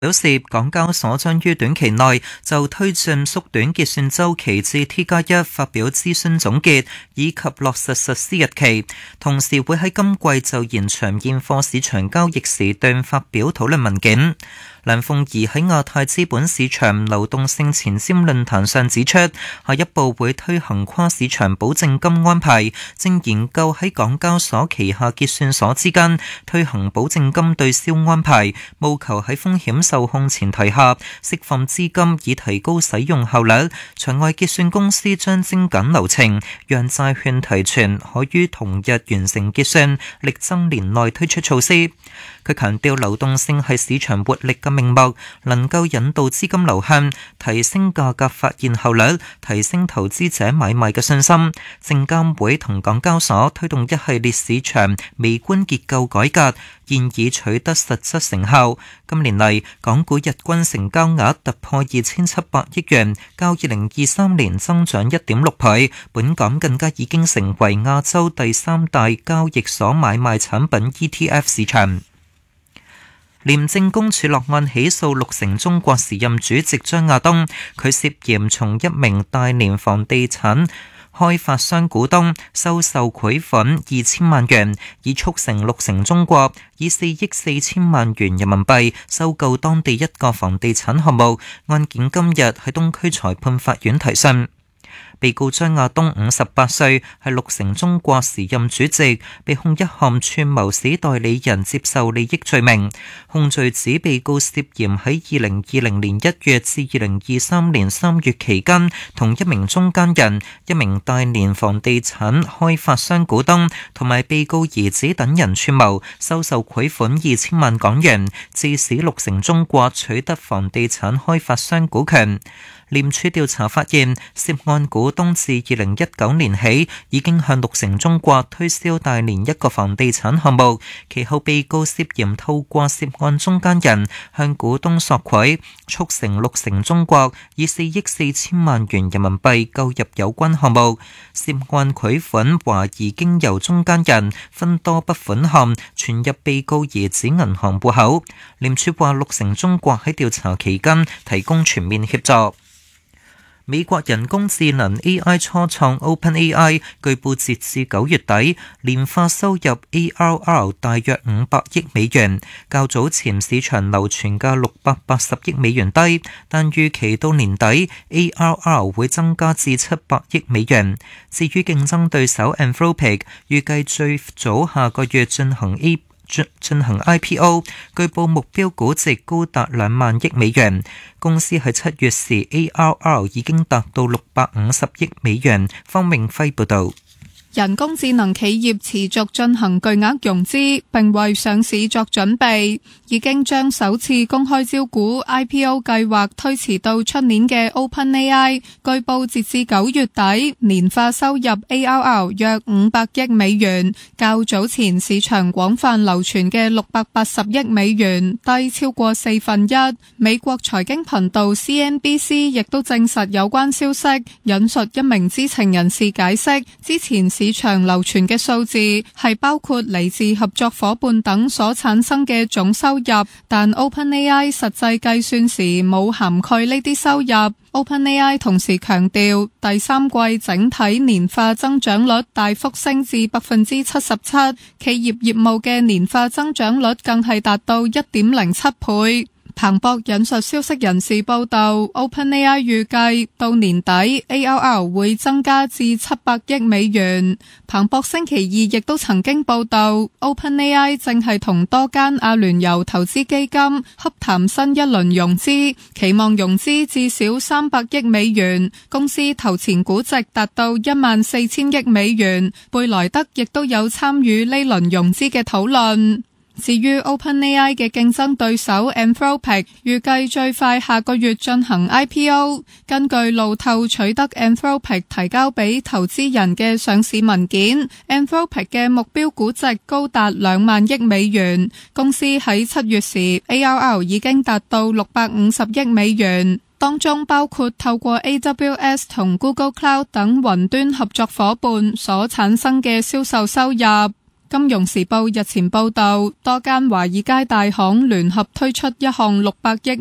表示，港交所將於短期內就推進縮短結算週期至 T+1 發表諮詢總結，以及落實實施日期。同時會喺今季就延長現貨市場交易時段發表討論文件。梁鳳儀喺亞太資本市場流動性前瞻論壇上指出，下一步會推行跨市場保證金安排，正研究喺港交所旗下結算所之間推行保證金對銷安排，務求喺風險受控前提下釋放資金，以提高使用效率。場外結算公司將精簡流程，讓債券提存可於同日完成結算，力爭年內推出措施。佢強調流動性係市場活力嘅命脈，能夠引導資金流向，提升價格發現效率，提升投資者買賣嘅信心。證監會同港交所推動一系列市場微觀結構改革，現已取得實質成效。今年嚟，港股日均成交額突破2700億元，較2023年增長 1.6 倍。本港更加已經成為亞洲第3大交易所買賣產品 ETF 市場。廉政公署落案起訴6成中國時任主席張亞東，佢涉嫌從一名大連房地產開發商股東收受賄款2000萬元，以促成6成中國以4億4千萬元人民幣收購當地一個房地產項目。案件今日喺東區裁判法院提訊。被告張亞東58歲，係6成中國時任主席，被控一項串謀使代理人接受利益罪名。控罪指被告涉嫌喺2020年1月至2023年3月期間，同一名中間人、一名大連房地產開發商股東同埋被告兒子等人串謀收受賄款2000萬港元，致使6成中國取得房地產開發商股權。廉署調查發現，涉案股東自2019年起已經向6成中國推銷大連一個房地產項目，其後被告涉嫌透過涉案中間人向股東索賄，促成6成中國以4億4千萬元人民幣購入有關項目。涉案賄款懷疑經由中間人分多筆款項存入被告兒子銀行戶口。廉署話6成中國喺調查期間提供全面協助。美國人工智能 AI 初創 OpenAI 據報截至9月底，年化收入 ARR 大約500億美元，較早前市場流傳嘅680億美元低，但預期到年底 ARR 會增加至700億美元。至於競爭對手 Anthropic， 預計最早下個月進行 IPO， 據報目標估值高達2萬億美元。公司喺7月時 ARR 已經達到650億美元。方永輝報導。 人工智能企業持續進行巨額融資，並為上市作準備，已經將首次公開招股 IPO 計劃推遲到出年嘅 OpenAI， 據報截至9月底，年化收入 ARR 約500億美元，較早前市場廣泛流傳嘅680億美元低超過1/4。美國財經頻道 CNBC 亦都證實有關消息，引述一名知情人士解釋，之前市場流傳嘅數字係包括嚟自合作夥伴等所產生嘅總收入，但 OpenAI 實際計算時冇涵蓋呢啲收入。OpenAI 同時強調，第三季整體年化增長率大幅升至 77%， 企業業務嘅年化增長率更係達到 1.07 倍。彭博引述消息人士報道， OpenAI 預計到年底 ARR 會增加至700億美元。彭博星期二亦都曾經報道， OpenAI 正係同多間阿聯酋投資基金洽談新一輪融資，期望融資至少300億美元，公司投前估值達到14000億美元。貝萊德亦都有參與呢輪融資嘅討論。至於 OpenAI 嘅競爭對手 Anthropic， 預計最快下個月進行 IPO。根據路透取得 Anthropic 提交俾投資人嘅上市文件， Anthropic 嘅目標估值高達2萬億美元。公司喺7月時 ARR 已經達到650億美元，當中包括透過 AWS 同 Google Cloud 等雲端合作夥伴所產生嘅銷售收入。 金融時報日前報道，多間華爾街大行聯合推出一項600億